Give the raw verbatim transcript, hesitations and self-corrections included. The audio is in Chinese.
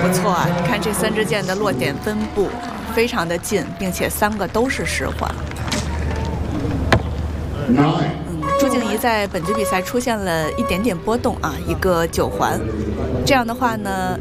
不错啊，你看这三支箭的落点分布非常的近，并且三个都是十环。嗯，朱静怡在本局比赛出现了一点点波动啊，一个九环。这样的话呢，